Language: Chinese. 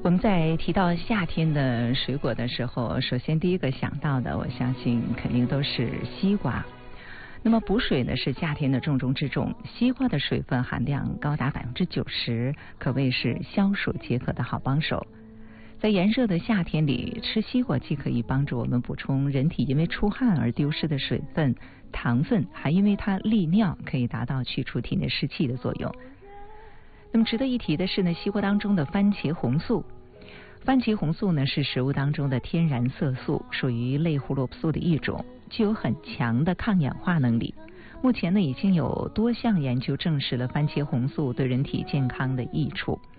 我们在提到夏天的水果的时候，首先第一个想到的，我相信肯定都是西瓜。那么补水呢是夏天的重中之重，西瓜的水分含量高达90%，可谓是消暑解渴的好帮手。在炎热的夏天里，吃西瓜既可以帮助我们补充人体因为出汗而丢失的水分、糖分，还因为它利尿，可以达到去除体内湿气的作用。那么值得一提的是呢，西瓜当中的番茄红素。番茄红素呢是食物当中的天然色素，属于类胡萝卜素的一种，具有很强的抗氧化能力。目前呢已经有多项研究证实了番茄红素对人体健康的益处。